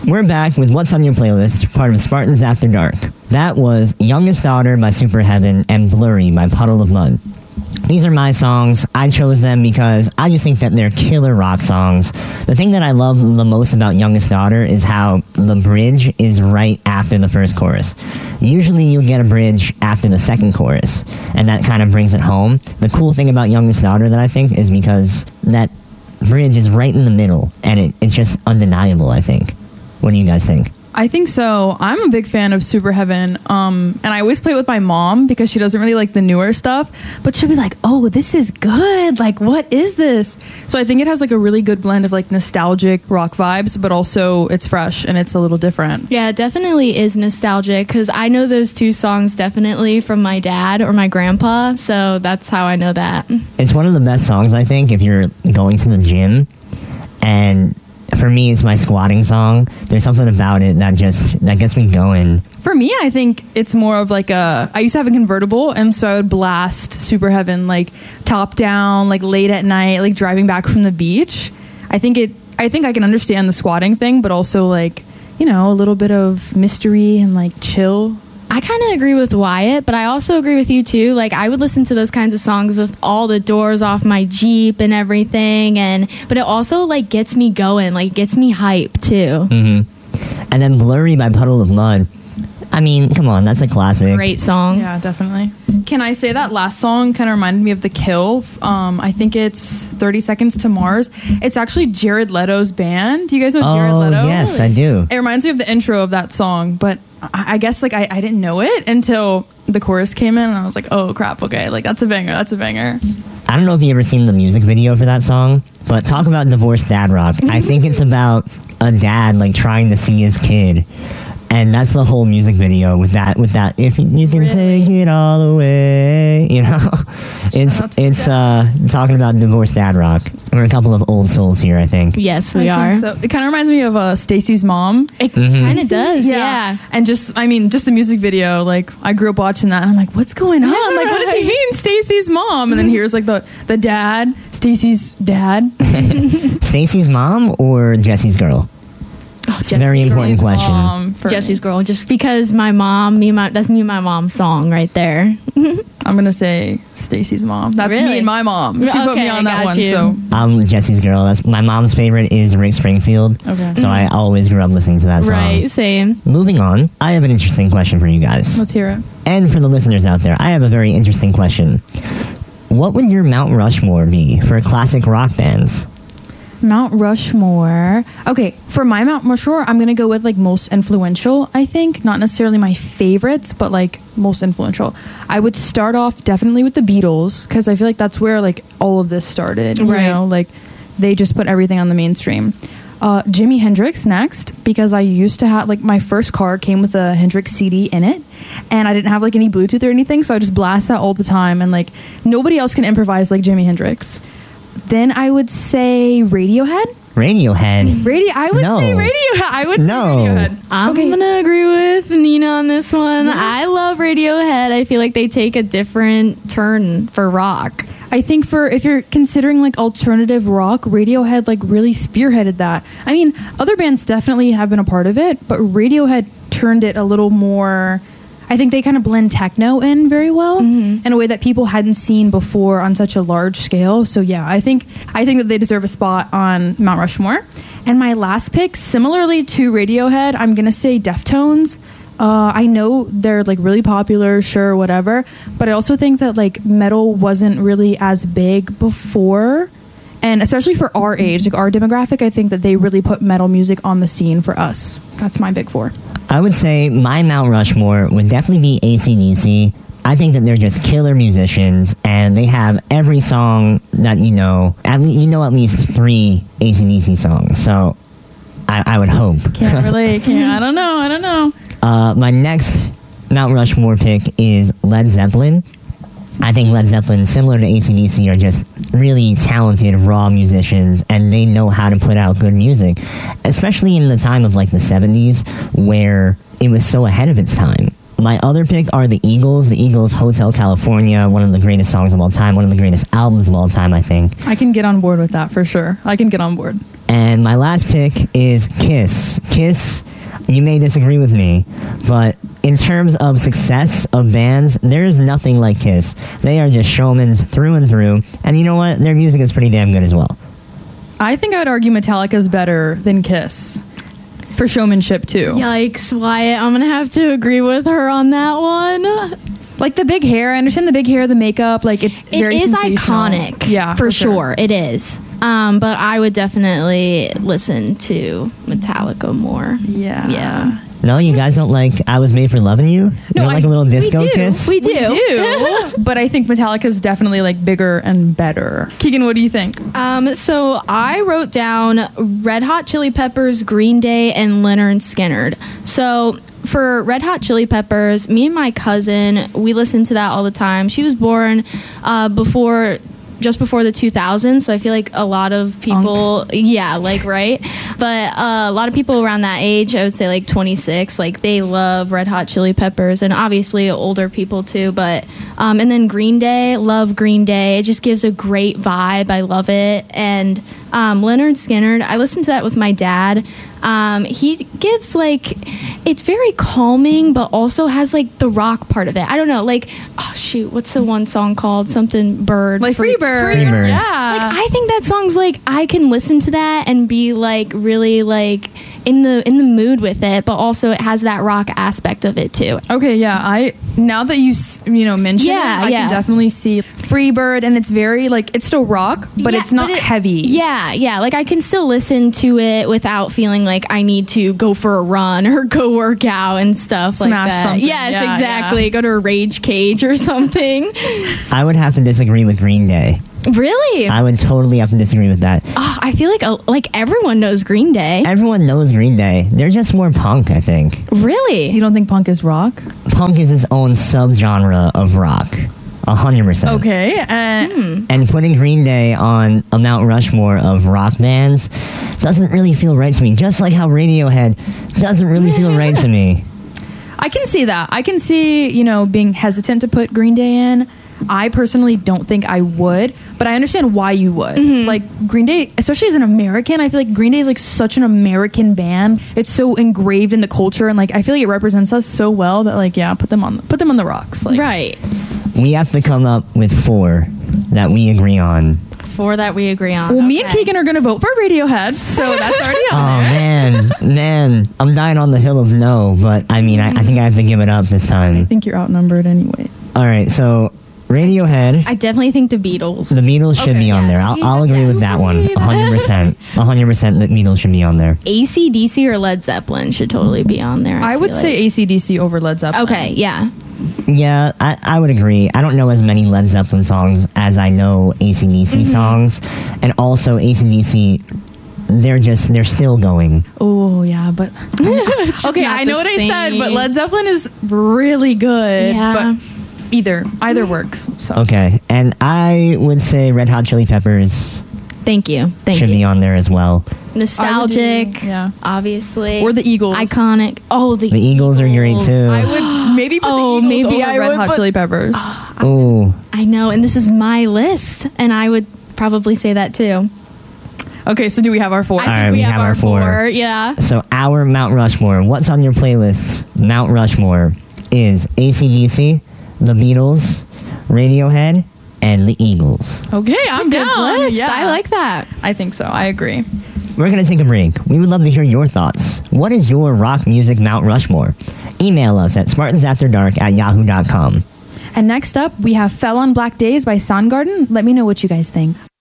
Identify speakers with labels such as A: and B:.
A: We're back with What's on Your Playlist, part of Spartans After Dark. That was Youngest Daughter by Super Heaven and Blurry by Puddle of Mud. These are my songs. I chose them because I just think that they're killer rock songs. The thing that I love the most about Youngest Daughter is how the bridge is right after the first chorus. Usually you get a bridge after the second chorus, and that kind of brings it home. The cool thing about Youngest Daughter that I think is because that bridge is right in the middle, and it's just undeniable, I think. What do you guys think?
B: I think so. I'm a big fan of Super Heaven, and I always play it with my mom because she doesn't really like the newer stuff, but she'll be like, oh, this is good, like, what is this? So I think it has like a really good blend of like nostalgic rock vibes, but also it's fresh and it's a little different.
C: Yeah, it definitely is nostalgic, because I know those two songs definitely from my dad or my grandpa, so that's how I know that.
A: It's one of the best songs, I think, if you're going to the gym, and for me, it's my squatting song. There's something about it that gets me going.
B: For me, I think it's more of like I used to have a convertible, and so I would blast Super Heaven like top down, like late at night, like driving back from the beach. I think I can understand the squatting thing, but also like, you know, a little bit of mystery and like chill.
C: I kind of agree with Wyatt, but I also agree with you too. Like, I would listen to those kinds of songs with all the doors off my Jeep and everything, but it also like gets me going, like gets me hype too.
A: Mm-hmm. And then Blurry by Puddle of Mud. I mean, come on, that's a classic.
C: Great song.
B: Yeah, definitely. Can I say that last song kind of reminded me of The Kill? I think it's 30 Seconds to Mars. It's actually Jared Leto's band. Do you guys know Jared Leto?
A: Yes, I do.
B: It reminds me of the intro of that song, but I guess like I didn't know it until the chorus came in, and I was like, oh crap, okay, like that's a banger.
A: I don't know if you ever seen the music video for that song, but talk about divorced dad rock. I think it's about a dad like trying to see his kid. And that's the whole music video with that. If you can take it all away, you know, it's talking about divorced dad rock. We're a couple of old souls here, I think.
C: Yes, we are.
B: So it kind of reminds me of Stacy's mom.
C: It kind of does, yeah.
B: And just the music video. Like, I grew up watching that, and I'm like, what's going on? Like, what does he mean, Stacy's mom? And then here's like the dad, Stacy's dad.
A: Stacy's mom or Jesse's girl? It's a very important question.
C: Jesse's girl, just because my mom, that's me and my mom's song right there.
B: I'm gonna say Stacy's mom. That's
C: really?
B: Me and my mom. She put me on that one.
C: You.
B: So
A: I'm Jesse's girl. That's my mom's favorite is Rick Springfield.
B: Okay.
A: So I always grew up listening to that song.
C: Right, same.
A: Moving on, I have an interesting question for you guys.
B: Let's hear it.
A: And for the listeners out there, I have a very interesting question. What would your Mount Rushmore be for classic rock bands?
B: Mount Rushmore. Okay, for my Mount Rushmore, I'm gonna go with like most influential, I think. Not necessarily my favorites, but like most influential. I would start off definitely with the Beatles, because I feel like that's where like all of this started. You know, like they just put everything on the mainstream. Jimi Hendrix next, because I used to have like my first car came with a Hendrix CD in it, and I didn't have like any Bluetooth or anything, so I just blast that all the time, and like nobody else can improvise like Jimi Hendrix. Then I would say Radiohead. I would say Radiohead.
C: I'm gonna agree with Nina on this one. Yes. I love Radiohead. I feel like they take a different turn for rock.
B: I think if you're considering like alternative rock, Radiohead like really spearheaded that. I mean, other bands definitely have been a part of it, but Radiohead turned it a little more. I think they kind of blend techno in very well in a way that people hadn't seen before on such a large scale. So yeah, I think that they deserve a spot on Mount Rushmore. And my last pick, similarly to Radiohead, I'm gonna say Deftones. I know they're like really popular, sure, whatever, but I also think that like metal wasn't really as big before. And especially for our age, like our demographic, I think that they really put metal music on the scene for us. That's my big four.
A: I would say my Mount Rushmore would definitely be AC/DC. I think that they're just killer musicians, and they have every song that you know. At least 3 AC/DC songs. So I would hope.
B: Can't relate. I don't know.
A: My next Mount Rushmore pick is Led Zeppelin. I think Led Zeppelin, similar to AC/DC, are just really talented, raw musicians, and they know how to put out good music, especially in the time of like the 70s, where it was so ahead of its time. My other pick are the Eagles. The Eagles' Hotel California, one of the greatest songs of all time, one of the greatest albums of all time, I think.
B: I can get on board with that for sure. I can get on board.
A: And my last pick is Kiss. Kiss, you may disagree with me, but in terms of success of bands, there is nothing like Kiss. They are just showmans through and through. And you know what? Their music is pretty damn good as well.
B: I think I would argue Metallica's better than Kiss for showmanship too.
C: Yikes, Wyatt. I'm going to have to agree with her on that one.
B: Like the big hair, I understand the big hair, the makeup, like it
C: is
B: sensational.
C: iconic.
B: Yeah,
C: for sure. It is. But I would definitely listen to Metallica more.
B: Yeah.
C: Yeah.
A: No, you guys don't like I Was Made for Loving You?
B: No,
A: you like a little disco
C: we do.
A: Kiss?
C: We do.
B: But I think Metallica's definitely like bigger and better. Keegan, what do you think?
C: So I wrote down Red Hot Chili Peppers, Green Day, and Lynyrd Skynyrd. So for Red Hot Chili Peppers, me and my cousin, we listened to that all the time. She was born just before the 2000s, so I feel like a lot of people, right? But a lot of people around that age, I would say like 26, like they love Red Hot Chili Peppers, and obviously older people too. But and then Green Day, love Green Day. It just gives a great vibe. I love it. And Lynyrd Skynyrd, I listened to that with my dad. He gives like, it's very calming, but also has like the rock part of it. I don't know, like, oh shoot, what's the one song called? Something Bird.
B: Like Freebird.
A: Freebird.
B: Yeah.
C: Like, I think that song's like, I can listen to that and be like really like in the mood with it, but also it has that rock aspect of it too.
B: Okay, yeah. Now that you mention it, I can definitely see Freebird, and it's very like, it's still rock, but it's not heavy.
C: Yeah. Like I can still listen to it without feeling like I need to go for a run or go work out and stuff like that.
B: Something.
C: Yes,
B: Yeah,
C: exactly.
B: yeah.
C: Go to a rage cage or something.
A: I would have to disagree with Green Day.
C: Really?
A: I would totally have to disagree with that.
C: Oh, I feel like everyone knows Green Day.
A: Everyone knows Green Day. They're just more punk, I think.
C: Really?
B: You don't think punk is rock?
A: Punk is its own subgenre of rock. 100%.
B: Okay.
A: And putting Green Day on a Mount Rushmore of rock bands doesn't really feel right to me. Just like how Radiohead doesn't really feel right to me.
B: I can see that. I can see, being hesitant to put Green Day in. I personally don't think I would, but I understand why you would.
C: Mm-hmm.
B: Like Green Day, especially as an American, I feel like Green Day is like such an American band. It's so engraved in the culture, and like I feel like it represents us so well that like put them on the rocks. Like,
C: Right.
A: We have to come up with 4 that we agree on.
C: 4 that we agree on.
B: Well, me and Keegan are going to vote for Radiohead, so that's already
A: Oh,
B: on there.
A: man. I'm dying on the hill of no, but I mean, I think I have to give it up this
B: I
A: time.
B: think you're outnumbered anyway.
A: All right, so Radiohead,
C: I definitely think the Beatles.
A: the Beatles should be on there.
C: yes.
A: I'll agree with that one. 100%. 100% the Beatles should be on there.
C: AC/DC or Led Zeppelin should totally be on there.
B: I would
C: feel
B: say AC/DC over Led Zeppelin.
C: Okay, yeah.
A: Yeah, I would agree. I don't know as many Led Zeppelin songs as I know AC/DC songs. And also AC/DC, they're still going.
B: Oh, yeah, but... okay,
C: not
B: I know
C: the
B: what I said, but
C: same.
B: Led Zeppelin is really good.
C: Yeah.
B: But either works. So.
A: Okay, and I would say Red Hot Chili Peppers
C: Thank you.
A: should be on there as well.
C: Nostalgic.
B: Yeah.
C: Obviously.
B: Or the Eagles.
C: Iconic. Oh, the
A: Eagles are great too.
B: I would maybe put
C: Oh,
B: the Eagles
C: maybe
B: over
C: I
B: Red
C: would
B: Hot
C: put-
B: Chili Peppers.
A: Oh,
C: I know, and this is my list, and I would probably say that too.
B: Okay, so do we have our 4?
C: I think
A: right,
C: we have our 4.
A: 4.
C: Yeah.
A: so our Mount Rushmore. What's on your playlists? Mount Rushmore is AC/DC, the Beatles, Radiohead, and the Eagles.
B: Okay, I'm
C: Good
B: down.
C: list.
B: Yeah,
C: I like that.
B: I think so. I agree.
A: We're going to take a break. We would love to hear your thoughts. What is your rock music Mount Rushmore? Email us at spartansafterdark@yahoo.com.
B: And next up, we have Fell on Black Days by Soundgarden. Let me know what you guys think.